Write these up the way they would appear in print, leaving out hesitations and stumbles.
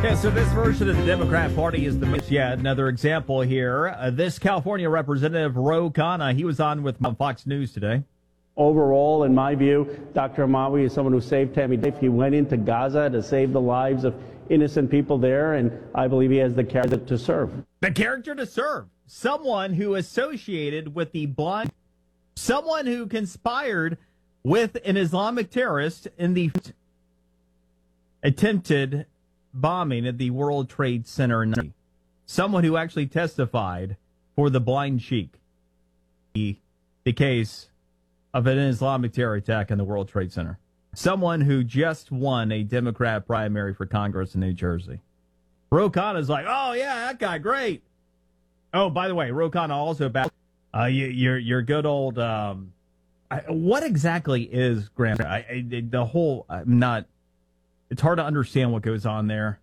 Yeah, so this version of the Democrat Party is another example here. This California representative, Ro Khanna, he was on with Fox News today. Overall, in my view, Dr. Amawi is someone who saved Tammy Life. He went into Gaza to save the lives of innocent people there, and I believe he has the character to serve. The character to serve. Someone who associated with the blind, someone who conspired with an Islamic terrorist in the attempted bombing at the World Trade Center. Someone who actually testified for the blind sheik. The case of an Islamic terror attack in the World Trade Center. Someone who just won a Democrat primary for Congress in New Jersey. Ro Khanna is like, oh yeah, that guy, great. Oh, by the way, Ro Khanna also about your good old. What exactly is Graham? The whole. I'm not. It's hard to understand what goes on there.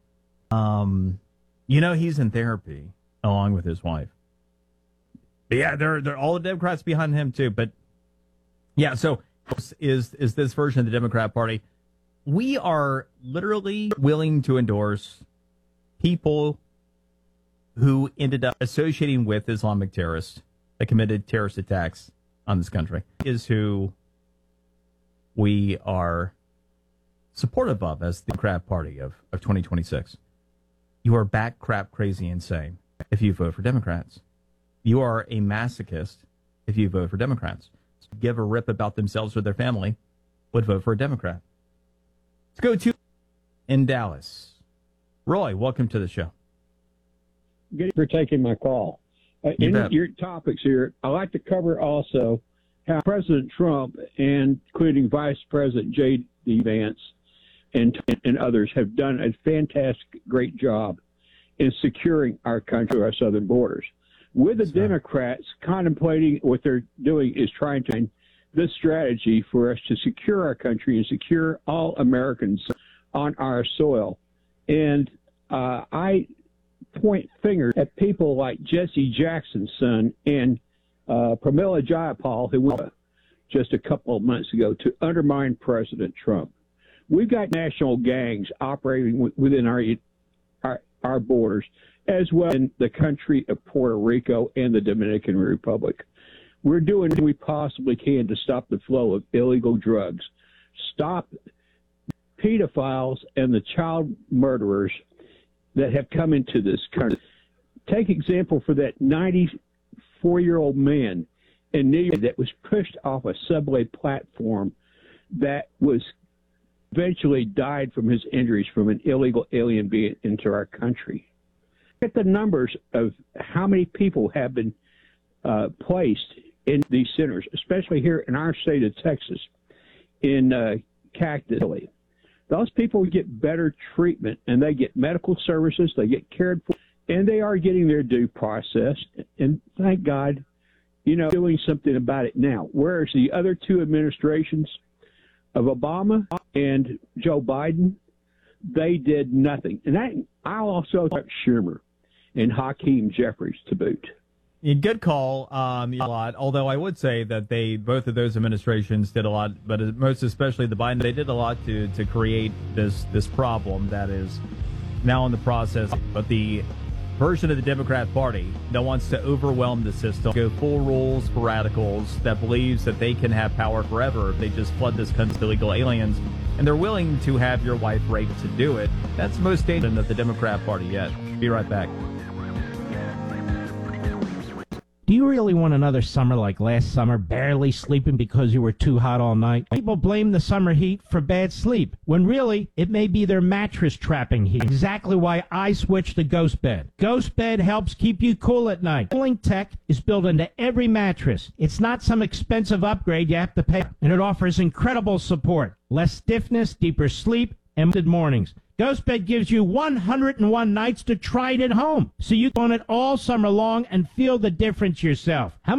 He's in therapy along with his wife. But yeah, they're all the Democrats behind him too. But yeah, so is this version of the Democrat Party? We are literally willing to endorse people who ended up associating with Islamic terrorists that committed terrorist attacks on this country. Is who we are supportive of as the Democrat Party of 2026. You are back crap crazy insane if you vote for Democrats. You are a masochist if you vote for Democrats. Give a rip about themselves or their family would vote for a Democrat. Let's go to in Dallas. Roy, welcome to the show. Good for taking my call. In your topics here, I'd like to cover also how President Trump, and including Vice President J.D. Vance and others, have done a fantastic, great job in securing our country, our southern borders. With the Democrats contemplating what they're doing is trying to find this strategy for us to secure our country and secure all Americans on our soil. And I point fingers at people like Jesse Jackson's son and Pramila Jayapal, who went just a couple of months ago to undermine President Trump. We've got national gangs operating within our borders, as well in the country of Puerto Rico and the Dominican Republic. We're doing what we possibly can to stop the flow of illegal drugs, stop pedophiles and the child murderers that have come into this country. Take example for that 94-year-old man in New York that was pushed off a subway platform that was eventually died from his injuries from an illegal alien being into our country. Look at the numbers of how many people have been placed in these centers, especially here in our state of Texas, in Cactus. Those people get better treatment, and they get medical services, they get cared for, and they are getting their due process. And thank God, doing something about it now. Whereas the other two administrations of Obama and Joe Biden, they did nothing. And I'll also talk Schumer and Hakeem Jeffries to boot. Good call. A lot. Although I would say that both of those administrations did a lot, but most especially the Biden, they did a lot to create this problem that is now in the process. But the version of the Democrat Party that wants to overwhelm the system, go full rules for radicals, that believes that they can have power forever if they just flood this country with illegal aliens, and they're willing to have your wife raped to do it. That's the most dangerous of the Democrat Party yet. Be right back. Do you really want another summer like last summer, barely sleeping because you were too hot all night? People blame the summer heat for bad sleep, when really it may be their mattress trapping heat. Exactly why I switched to Ghost Bed. Ghost Bed helps keep you cool at night. Cooling tech is built into every mattress. It's not some expensive upgrade you have to pay, and it offers incredible support, less stiffness, deeper sleep, and good mornings. Ghost Bed gives you 101 nights to try it at home, so you can own it all summer long and feel the difference yourself. How